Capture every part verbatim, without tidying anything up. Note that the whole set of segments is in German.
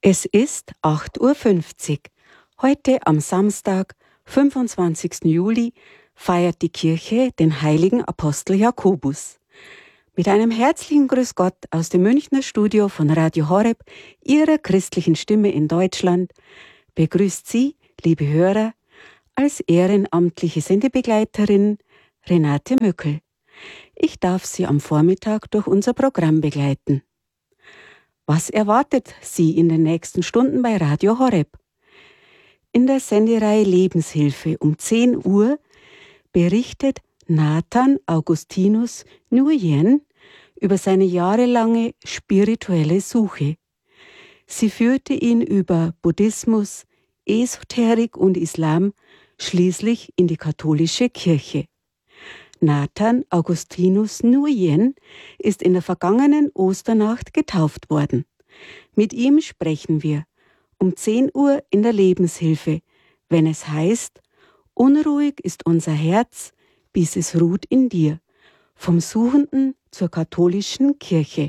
Es ist acht Uhr fünfzig. Heute am Samstag, fünfundzwanzigsten Juli, feiert die Kirche den heiligen Apostel Jakobus. Mit einem herzlichen Grüß Gott aus dem Münchner Studio von Radio Horeb, Ihrer christlichen Stimme in Deutschland, begrüßt Sie, liebe Hörer, als ehrenamtliche Sendebegleiterin Renate Mückel. Ich darf Sie am Vormittag durch unser Programm begleiten. Was erwartet Sie in den nächsten Stunden bei Radio Horeb? In der Sendereihe Lebenshilfe um zehn Uhr berichtet Nathan Augustinus Nguyen über seine jahrelange spirituelle Suche. Sie führte ihn über Buddhismus, Esoterik und Islam schließlich in die katholische Kirche. Nathan Augustinus Nguyen ist in der vergangenen Osternacht getauft worden. Mit ihm sprechen wir um zehn Uhr in der Lebenshilfe, wenn es heißt, unruhig ist unser Herz, bis es ruht in dir, vom Suchenden zur katholischen Kirche.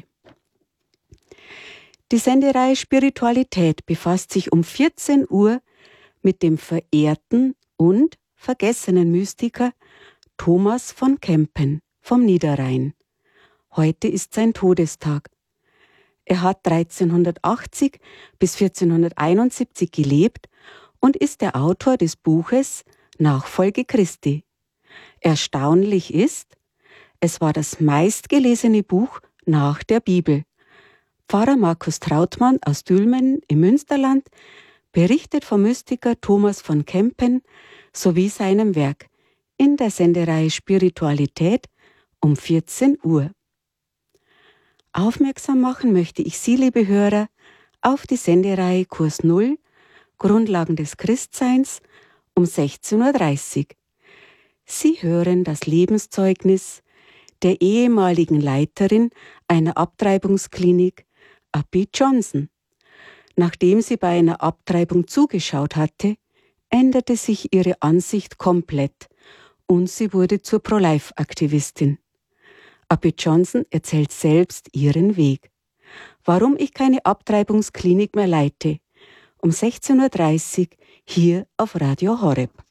Die Sendereihe Spiritualität befasst sich um vierzehn Uhr mit dem verehrten und vergessenen Mystiker Thomas von Kempen vom Niederrhein. Heute ist sein Todestag. Er hat dreizehnhundertachtzig bis vierzehnhunderteinundsiebzig gelebt und ist der Autor des Buches Nachfolge Christi. Erstaunlich ist, es war das meistgelesene Buch nach der Bibel. Pfarrer Markus Trautmann aus Dülmen im Münsterland berichtet vom Mystiker Thomas von Kempen sowie seinem Werk in der Sendereihe Spiritualität um vierzehn Uhr. Aufmerksam machen möchte ich Sie, liebe Hörer, auf die Sendereihe Kurs Null, Grundlagen des Christseins um sechzehn Uhr dreißig. Sie hören das Lebenszeugnis der ehemaligen Leiterin einer Abtreibungsklinik, Abby Johnson. Nachdem sie bei einer Abtreibung zugeschaut hatte, änderte sich ihre Ansicht komplett und sie wurde zur Pro-Life-Aktivistin. Abby Johnson erzählt selbst ihren Weg. Warum ich keine Abtreibungsklinik mehr leite. Um sechzehn Uhr dreißig hier auf Radio Horeb.